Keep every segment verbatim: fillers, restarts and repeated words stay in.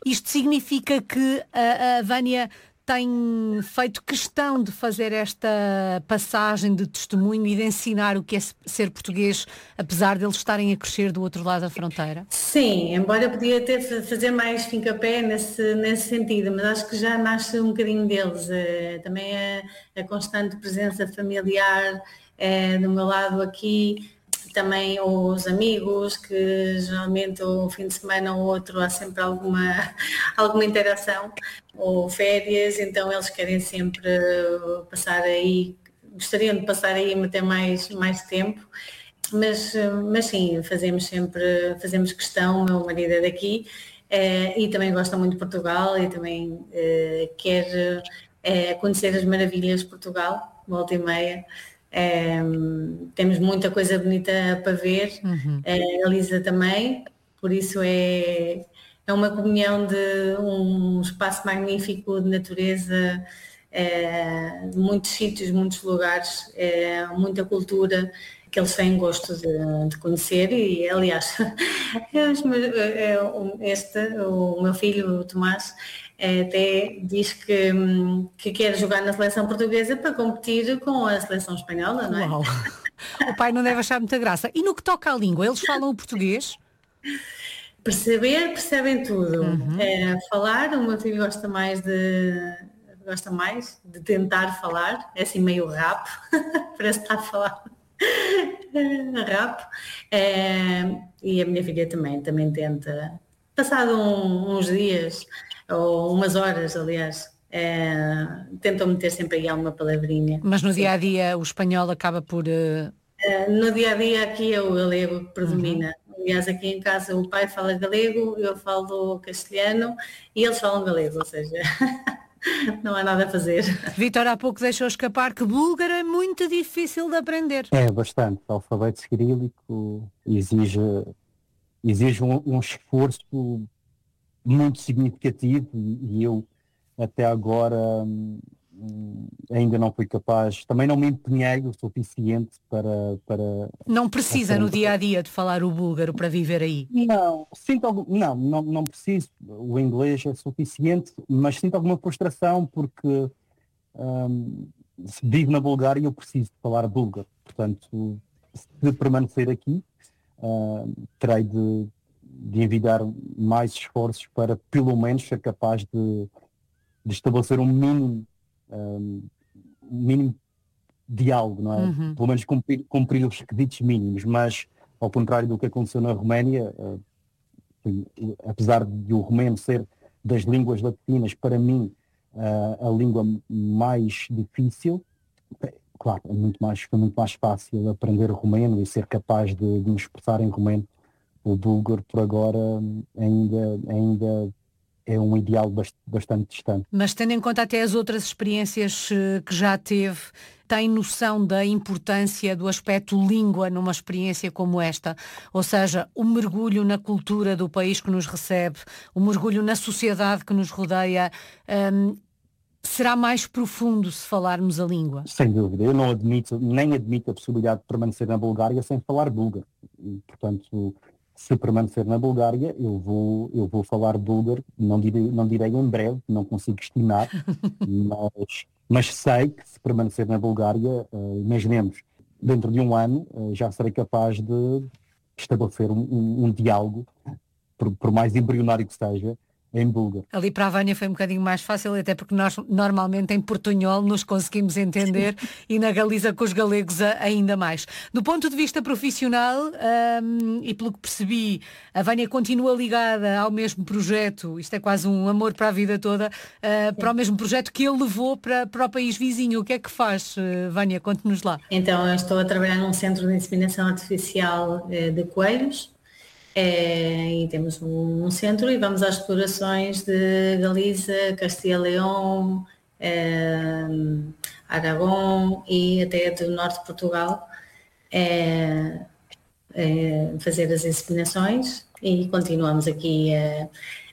Isto significa que a, a Vânia tem feito questão de fazer esta passagem de testemunho e de ensinar o que é ser português, apesar de eles estarem a crescer do outro lado da fronteira? Sim, embora eu podia ter fazer mais fincapé nesse, nesse sentido, mas acho que já nasce um bocadinho deles. É, também a, a constante presença familiar é, do meu lado aqui, também os amigos, que geralmente um fim de semana ou outro há sempre alguma, alguma interação, ou férias, então eles querem sempre passar aí, gostariam de passar aí e meter mais, mais tempo, mas, mas sim, fazemos sempre, fazemos questão, o meu marido é daqui, eh, e também gosta muito de Portugal e também eh, quer eh, conhecer as maravilhas de Portugal, volta e meia. É, temos muita coisa bonita para ver, Uhum. é, a Lisa também, por isso é, é uma comunhão de um espaço magnífico de natureza, é, muitos sítios, muitos lugares, é, muita cultura que eles têm gosto de, de conhecer e, aliás, este, o meu filho, o Tomás, até diz que, que quer jogar na seleção portuguesa para competir com a seleção espanhola, não é? Uau! O pai não deve achar muita graça. E no que toca à língua, eles falam o português? Perceber, percebem tudo. Uhum. É, falar, o meu filho gosta mais de gosta mais de tentar falar, é assim meio rap, parece estar a falar rap. É, e a minha filha também, também tenta, passado um, uns dias, ou umas horas, aliás, é, tentam meter sempre aí alguma palavrinha. Mas no Sim. dia-a-dia o espanhol acaba por... Uh... É, no dia-a-dia aqui é o galego que predomina. Uhum. Aliás, aqui em casa o pai fala galego, eu falo castelhano e eles falam galego, ou seja, não há nada a fazer. Vítor há pouco deixou escapar que búlgaro é muito difícil de aprender. É bastante. O alfabeto cirílico exige, exige um, um esforço muito significativo e, e eu até agora hum, ainda não fui capaz, também não me empenhei o suficiente para... para não precisa no dia-a-dia de falar o búlgaro para viver aí? Não, sinto algum, não, não, não preciso, o inglês é suficiente, mas sinto alguma frustração porque hum, se vivo na Bulgária e eu preciso de falar búlgaro, portanto, se permanecer aqui, uh, terei de, de envidar mais esforços para pelo menos ser capaz de, de estabelecer um mínimo um mínimo diálogo, não é? Uhum. Pelo menos cumprir, cumprir os requisitos mínimos, mas ao contrário do que aconteceu na Roménia, uh, apesar de o romeno ser das línguas latinas, para mim, uh, a língua mais difícil, claro, é muito mais, foi muito mais fácil aprender romeno e ser capaz de, de me expressar em romeno. O búlgaro, por agora, ainda, ainda é um ideal bastante distante. Mas tendo em conta até as outras experiências que já teve, tem noção da importância do aspecto língua numa experiência como esta? Ou seja, o mergulho na cultura do país que nos recebe, o mergulho na sociedade que nos rodeia, hum, será mais profundo se falarmos a língua? Sem dúvida. Eu não admito, nem admito a possibilidade de permanecer na Bulgária sem falar búlgaro. E, portanto, se permanecer na Bulgária, eu vou, eu vou falar búlgaro, não direi, não direi em breve, não consigo estimar, mas, mas sei que se permanecer na Bulgária, uh, imaginemos, dentro de um ano, uh, já serei capaz de estabelecer um, um, um diálogo, por, por mais embrionário que seja, em búlgaro. Ali para a Vânia foi um bocadinho mais fácil, até porque nós normalmente em portunhol nos conseguimos entender e na Galiza com os galegos ainda mais. Do ponto de vista profissional, um, e pelo que percebi, a Vânia continua ligada ao mesmo projeto, isto é quase um amor para a vida toda, uh, para o mesmo projeto que ele levou para, para o país vizinho. O que é que faz, uh, Vânia? Conte-nos lá. Então, eu estou a trabalhar num centro de inseminação artificial eh, de coelhos. É, e temos um, um centro e vamos às explorações de Galiza, Castilla e León, é, Aragão e até do norte de Portugal, é, é, fazer as inseminações e continuamos aqui a,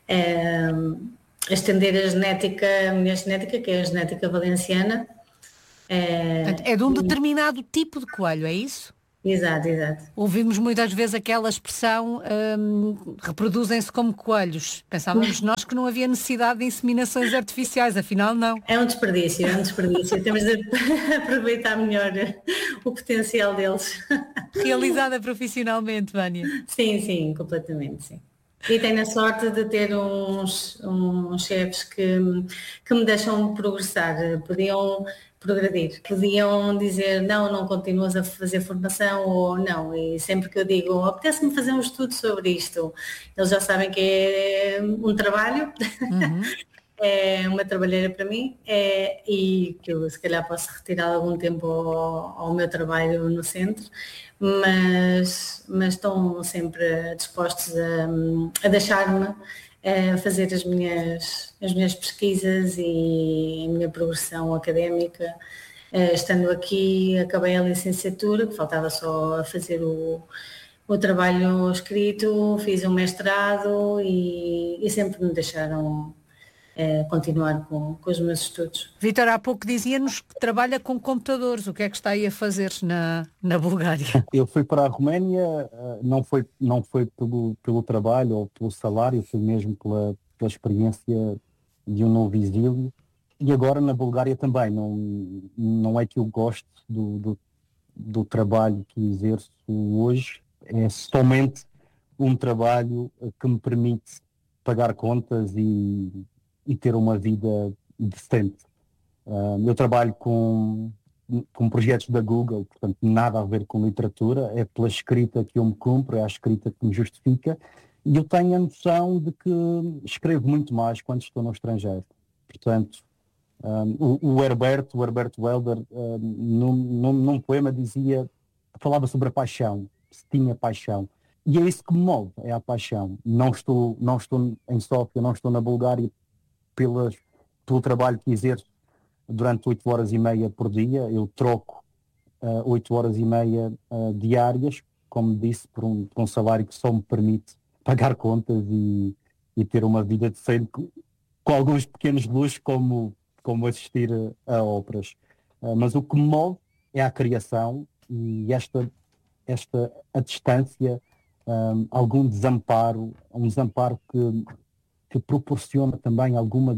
a estender a genética, a minha genética, que é a genética valenciana. É, é de um determinado tipo de coelho, é isso? Exato, exato. Ouvimos muitas vezes aquela expressão, hum, reproduzem-se como coelhos. Pensávamos nós que não havia necessidade de inseminações artificiais, afinal não. É um desperdício, é um desperdício. Temos de aproveitar melhor o potencial deles. Realizada profissionalmente, Vânia. Sim, sim, completamente, sim. E tenho a sorte de ter uns, uns chefes que, que me deixam progressar, podiam progredir, podiam dizer não, não continuas a fazer formação ou não, e sempre que eu digo apetece-me fazer um estudo sobre isto, eles já sabem que é um trabalho, Uhum. é uma trabalheira para mim é, e que eu se calhar posso retirar algum tempo ao, ao meu trabalho no centro, mas, mas estão sempre dispostos a, a deixar-me a fazer as minhas, as minhas pesquisas e a minha progressão académica. Estando aqui, acabei a licenciatura, que faltava só a fazer o, o trabalho escrito, fiz um mestrado e, e sempre me deixaram é, continuar com, com os meus estudos. Vítor, há pouco dizia-nos que trabalha com computadores. O que é que está aí a fazer na, na Bulgária? Eu fui para a Roménia, não foi, não foi pelo, pelo trabalho ou pelo salário, foi mesmo pela, pela experiência de um novo exílio. E agora na Bulgária também. Não, não é que eu goste do, do, do trabalho que exerço hoje, é somente um trabalho que me permite pagar contas e, e ter uma vida decente. Uh, eu trabalho com, com projetos da Google, portanto nada a ver com literatura, é pela escrita que eu me cumpro, é a escrita que me justifica, e eu tenho a noção de que escrevo muito mais quando estou no estrangeiro. Portanto, um, o, o Herberto, o Herberto Welder, um, num, num, num poema dizia, falava sobre a paixão, se tinha paixão. E é isso que me move, é a paixão. Não estou, não estou em Sófia, não estou na Bulgária pelas, pelo trabalho que exerço durante oito horas e meia por dia. Eu troco uh, oito horas e meia uh, diárias, como disse, por um, por um salário que só me permite pagar contas e, e ter uma vida decente, com, com alguns pequenos luxos, como, como assistir a, a óperas. Uh, mas o que me move é a criação e esta, esta a distância, um, algum desamparo, um desamparo que, que proporciona também alguma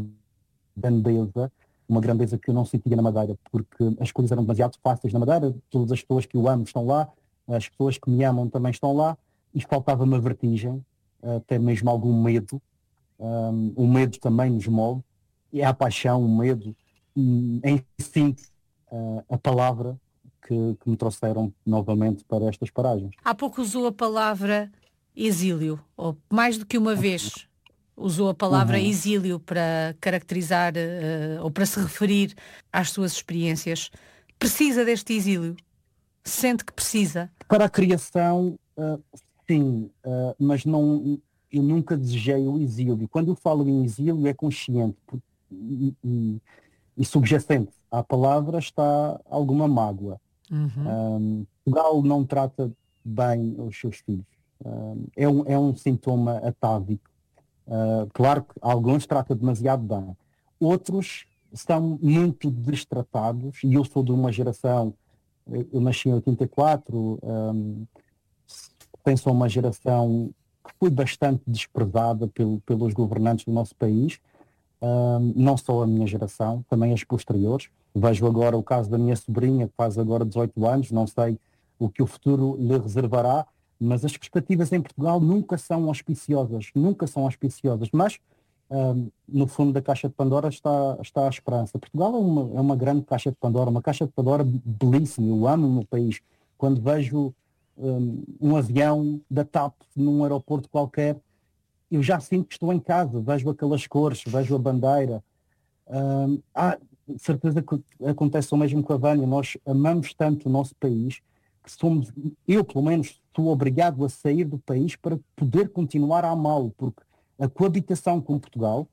grandeza, uma grandeza que eu não sentia na Madeira, porque as coisas eram demasiado fáceis na Madeira, todas as pessoas que eu amo estão lá, as pessoas que me amam também estão lá, e faltava-me a vertigem, até mesmo algum medo. Um, o medo também nos move, e é a paixão, o medo, e, em síntese, uh, a palavra que, que me trouxeram novamente para estas paragens. Há pouco usou a palavra exílio, ou mais do que uma vez usou a palavra uhum. exílio para caracterizar uh, ou para se referir às suas experiências. Precisa deste exílio? Sente que precisa? Para a criação, uh, sim, uh, mas não, eu nunca desejei o exílio. Quando eu falo em exílio é consciente e, e, e subjacente. À palavra está alguma mágoa. Uhum. Um, Portugal não trata bem os seus filhos. Um, é, um, é um sintoma atávico. Uh, claro que alguns tratam demasiado bem. Outros são muito destratados, e eu sou de uma geração, eu nasci em oitenta e quatro, um, penso uma geração que foi bastante desprezada pelo, pelos governantes do nosso país, um, não só a minha geração, também as posteriores. Vejo agora o caso da minha sobrinha, que faz agora dezoito anos, não sei o que o futuro lhe reservará, mas as perspectivas em Portugal nunca são auspiciosas, nunca são auspiciosas, mas um, no fundo da caixa de Pandora está, está a esperança. Portugal é uma, é uma grande caixa de Pandora, uma caixa de Pandora belíssima, eu amo o meu país. Quando vejo um, um avião da TAP num aeroporto qualquer, eu já sinto que estou em casa, vejo aquelas cores, vejo a bandeira. Um, há certeza que acontece o mesmo com a Vânia, nós amamos tanto o nosso país, que somos, eu pelo menos sou obrigado a sair do país para poder continuar a amá-lo, porque a coabitação com Portugal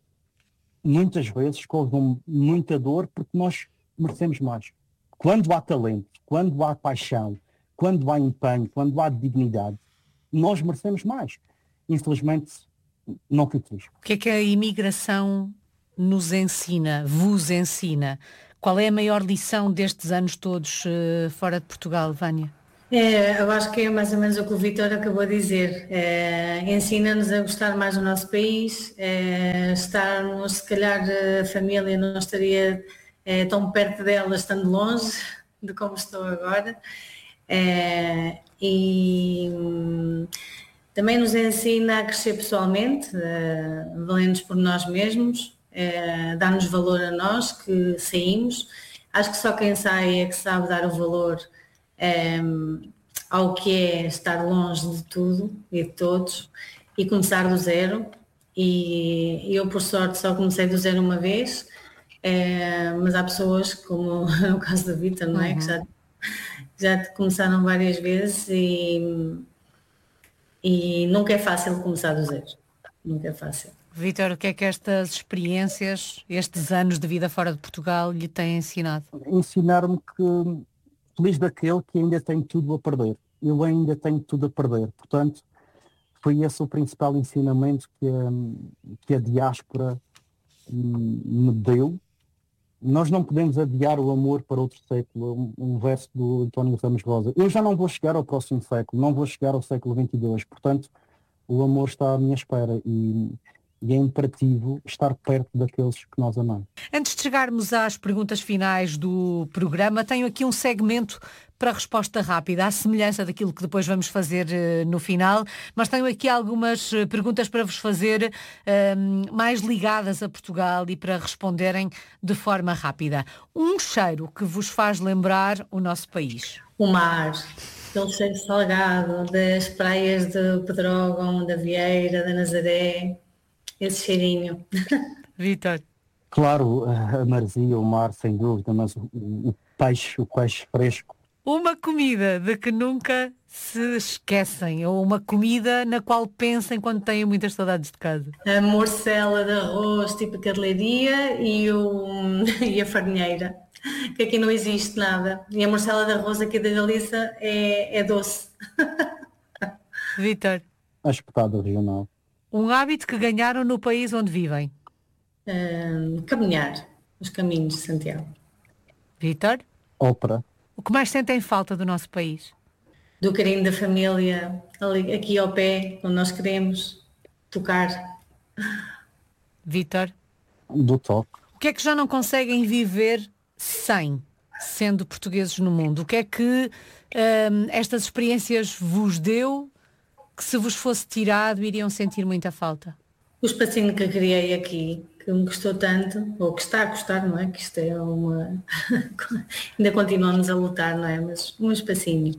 muitas vezes causa muita dor, porque nós merecemos mais. Quando há talento, quando há paixão, quando há empenho, quando há dignidade, nós merecemos mais. Infelizmente não fui feliz. O que é que a imigração nos ensina, vos ensina? Qual é a maior lição destes anos todos uh, fora de Portugal, Vânia? É, eu acho que é mais ou menos o que o Vítor acabou de dizer. É, ensina-nos a gostar mais do nosso país, é, estarmos, se calhar a família não estaria é, tão perto dela estando longe de como estou agora. É, e hum, também nos ensina a crescer pessoalmente, é, valendo-nos por nós mesmos, é, dar-nos valor a nós que saímos. Acho que só quem sai é que sabe dar o valor um, ao que é estar longe de tudo e de todos e começar do zero. E eu, por sorte, só comecei do zero uma vez, é, mas há pessoas, como no caso do Vítor, não é? Uhum. Que já, já começaram várias vezes e, e nunca é fácil começar do zero. Nunca é fácil. Vítor, o que é que estas experiências, estes anos de vida fora de Portugal lhe têm ensinado? Ensinar-me que feliz daquele que ainda tem tudo a perder. Eu ainda tenho tudo a perder. Portanto, foi esse o principal ensinamento que a, que a diáspora me deu. Nós não podemos adiar o amor para outro século. Um verso do António Ramos Rosa. Eu já não vou chegar ao próximo século, não vou chegar ao século vinte e dois. Portanto, o amor está à minha espera e, e é imperativo estar perto daqueles que nós amamos. Antes de chegarmos às perguntas finais do programa, tenho aqui um segmento para resposta rápida, à semelhança daquilo que depois vamos fazer uh, no final, mas tenho aqui algumas uh, perguntas para vos fazer uh, mais ligadas a Portugal e para responderem de forma rápida. Um cheiro que vos faz lembrar o nosso país? O mar. Aquele cheiro salgado das praias de Pedrógão, da Vieira, da Nazaré, esse cheirinho. Vítor? Claro, a maresia, o mar, sem dúvida, mas o, o peixe, o peixe fresco. Uma comida de que nunca se esquecem, ou uma comida na qual pensem quando têm muitas saudades de casa? A morcela de arroz, típica de Leiria, e, o, e a farinheira, que aqui não existe nada. E a morcela de arroz aqui da Galiza é, é doce. Vítor? A espetada regional. Um hábito que ganharam no país onde vivem? Um, caminhar os caminhos de Santiago. Vítor? Ópera. O que mais sentem falta do nosso país? Do carinho da família, ali, aqui ao pé, onde nós queremos tocar. Vítor? Do toque. O que é que já não conseguem viver sem, sendo portugueses no mundo? O que é que hum, estas experiências vos deu que, se vos fosse tirado, iriam sentir muita falta? O espacinho que eu criei aqui, que me gostou tanto, ou que está a gostar, não é? Que isto é uma... Ainda continuamos a lutar, não é? Mas um espacinho.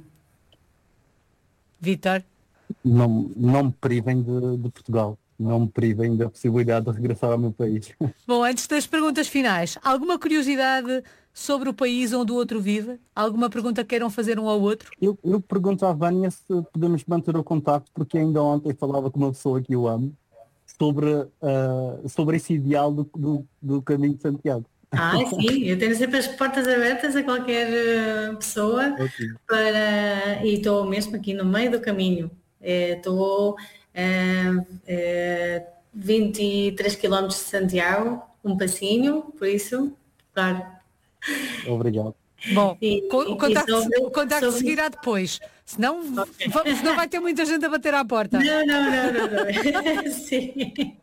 Vítor? Não, não me privem de, de Portugal. Não me privem da possibilidade de regressar ao meu país. Bom, antes das perguntas finais, alguma curiosidade sobre o país onde o outro vive? Alguma pergunta que queiram fazer um ao outro? Eu, eu pergunto à Vânia se podemos manter o contacto, porque ainda ontem falava com uma pessoa que eu amo sobre, uh, sobre esse ideal do, do, do caminho de Santiago. Ah, sim, eu tenho sempre as portas abertas a qualquer uh, pessoa, okay. para... e estou mesmo aqui no meio do caminho. Estou uh, uh, vinte e três quilómetros de Santiago, um passinho, por isso, claro. Obrigado. Bom, e, o contacto, sobre, o contacto sobre... seguirá depois, senão, okay. senão vai ter muita gente a bater à porta. Não, não, não, não, não. Sim.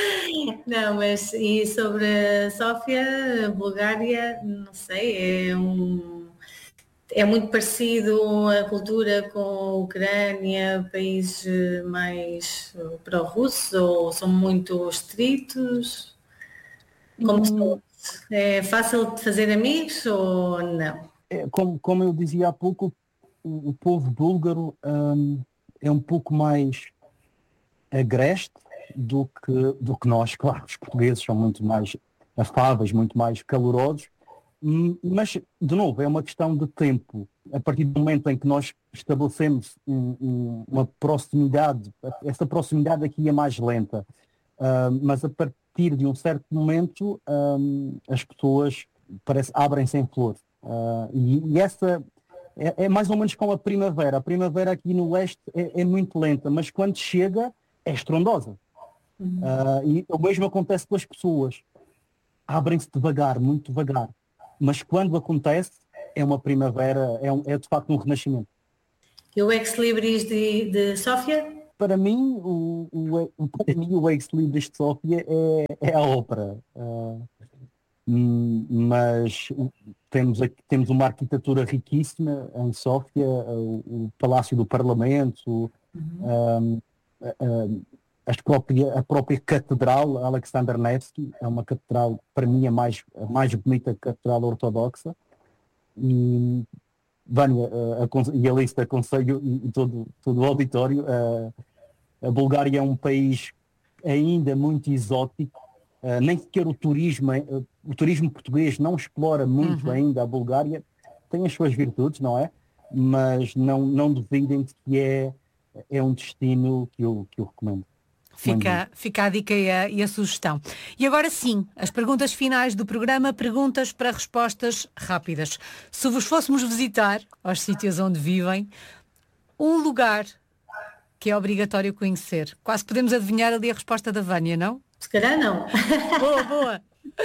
Não, mas e sobre a Sófia, a Bulgária, não sei, é um é muito parecido a cultura com a Ucrânia, países mais pró-russos, ou são muito estritos? Como hum. É fácil de fazer amigos ou não? É, como, como eu dizia há pouco, o, o povo búlgaro um, é um pouco mais agreste do que, do que nós. Claro, os portugueses são muito mais afáveis, muito mais calorosos, mas, de novo, é uma questão de tempo. A partir do momento em que nós estabelecemos um, um, uma proximidade, essa proximidade aqui é mais lenta, uh, mas a partir de um certo momento um, as pessoas parece, abrem-se em flor. Uh, e, e essa é, é mais ou menos como a primavera. A primavera aqui no leste é, é muito lenta, mas quando chega é estrondosa. Uhum. Uh, e o mesmo acontece com as pessoas. Abrem-se devagar, muito devagar. Mas quando acontece, é uma primavera, é, um, é de facto um renascimento. E o ex-libris de, de Sófia? Para mim, o, o, para mim, o ex-libris de Sófia é, é a ópera. Uh, mas temos, aqui, temos uma arquitetura riquíssima em Sófia, o, o Palácio do Parlamento, uhum. um, um, as própria, a própria Catedral Alexander Nevsky, é uma catedral, para mim, a mais, a mais bonita catedral ortodoxa. E, Vânia, a, a, e a lista aconselho e, e todo, todo o auditório, a, a Bulgária é um país ainda muito exótico. Uh, nem sequer o turismo, uh, o turismo português não explora muito uhum. ainda a Bulgária, tem as suas virtudes, não é? Mas não, não duvidem de que é, é um destino que eu, que eu recomendo. Fica, fica a dica e a, e a sugestão. E agora sim, as perguntas finais do programa, perguntas para respostas rápidas. Se vos fôssemos visitar aos sítios onde vivem, um lugar que é obrigatório conhecer, quase podemos adivinhar ali a resposta da Vânia, não? Se calhar não. Boa, boa.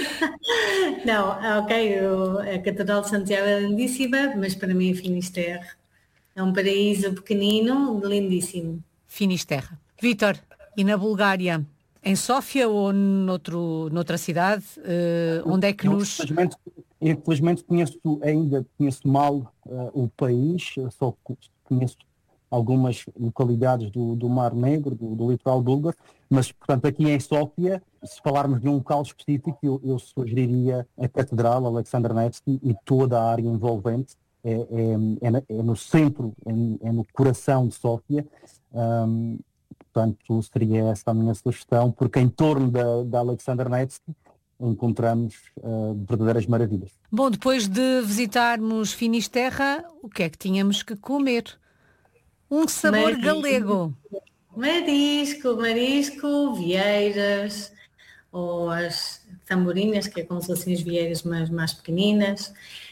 Não, ok, eu, a Catedral de Santiago é lindíssima, mas para mim é Finisterre. É um paraíso pequenino, lindíssimo. Finisterre. Vítor, e na Bulgária, em Sófia ou noutro, noutra cidade, uh, onde é que eu, nos... Infelizmente, infelizmente conheço, ainda conheço mal uh, o país, só conheço algumas localidades do, do Mar Negro, do, do litoral búlgaro, mas, portanto, aqui em Sófia, se falarmos de um local específico, eu, eu sugeriria a Catedral Alexander Nevsky e toda a área envolvente. É, é, é, é no centro, é, é no coração de Sófia. Um, portanto, seria essa a minha sugestão, porque em torno da, da Alexander Nevsky encontramos uh, verdadeiras maravilhas. Bom, depois de visitarmos Finisterre, o que é que tínhamos que comer? Um sabor marisco, galego. Marisco, marisco, vieiras, ou as tamborinhas, que é como se fossem as vieiras mais, mais pequeninas,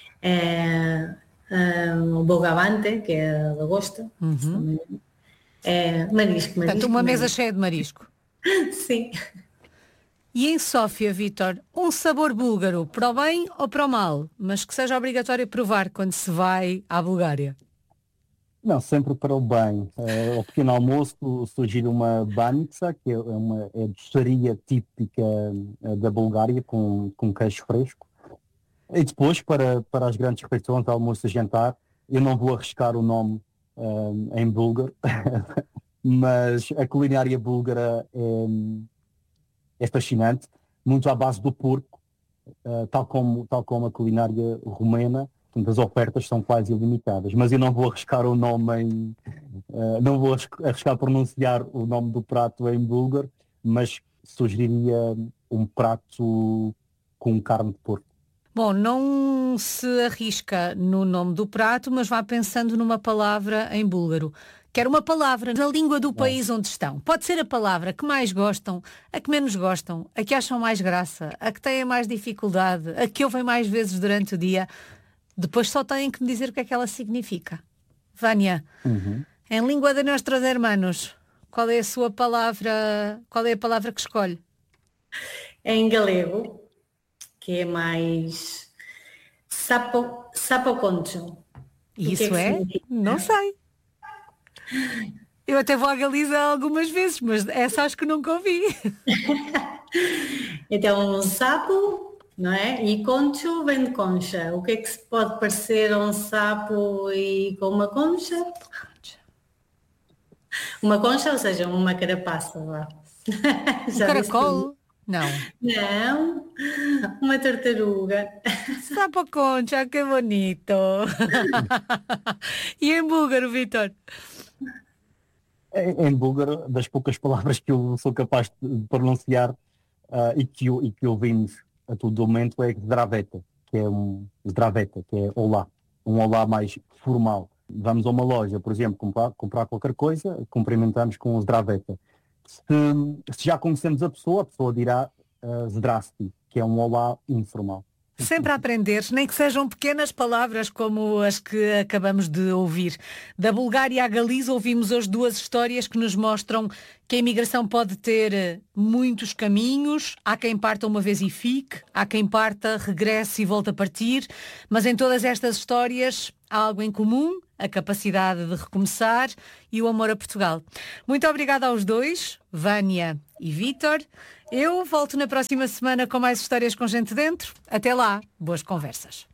é, um, o bogavante, que é a lagosta. Uhum. É, marisco, marisco. Portanto, uma marisco. mesa cheia de marisco. Sim. E em Sófia, Vítor, um sabor búlgaro, para o bem ou para o mal, mas que seja obrigatório provar quando se vai à Bulgária? Não, sempre para o bem. Uh, ao pequeno almoço surgir uma banitsa, que é uma é doçaria típica uh, da Bulgária, com, com queijo fresco. E depois, para, para as grandes refeições, almoço e jantar, eu não vou arriscar o nome uh, em búlgaro, mas a culinária búlgara é, é fascinante, muito à base do porco, uh, tal, como, tal como a culinária romena. As ofertas são quase ilimitadas, mas eu não vou arriscar o nome em, uh, não vou arriscar pronunciar o nome do prato em búlgaro, mas sugeriria um prato com carne de porco. Bom, não se arrisca no nome do prato, mas vá pensando numa palavra em búlgaro. Quero uma palavra na língua do país onde estão. Pode ser a palavra que mais gostam, a que menos gostam, a que acham mais graça, a que têm mais dificuldade, a que ouvem mais vezes durante o dia. Depois só têm que me dizer o que é que ela significa. Vânia, uhum. em língua de nossos hermanos, qual é a sua palavra, qual é a palavra que escolhe? É em galego, que é mais sapo, sapoconcho. Isso que é? Que não sei. Eu até vou à Galiza algumas vezes, mas essa acho que nunca ouvi. Então, um sapo... não é? E concho vem de concha. O que é que se pode parecer a um sapo e com uma concha? Uma concha, ou seja, uma carapaça lá. Um caracol? Não. Não, uma tartaruga. Sapo concha, que bonito. E em búlgaro, Vítor? Em, em búlgaro, das poucas palavras que eu sou capaz de pronunciar uh, e, que, e que ouvimos a todo momento é zdraveta, que é um zdraveta, que é olá, um olá mais formal. Vamos a uma loja, por exemplo, comprar, comprar qualquer coisa, cumprimentamos com o zdraveta. Se, se já conhecemos a pessoa, a pessoa dirá uh, zdrasti, que é um olá informal. Sempre a aprender, nem que sejam pequenas palavras como as que acabamos de ouvir. Da Bulgária à Galiza ouvimos hoje duas histórias que nos mostram que a imigração pode ter muitos caminhos, há quem parta uma vez e fique, há quem parta, regresse e volte a partir, mas em todas estas histórias há algo em comum, a capacidade de recomeçar e o amor a Portugal. Muito obrigada aos dois, Vânia e Vítor. Eu volto na próxima semana com mais histórias com gente dentro. Até lá, boas conversas.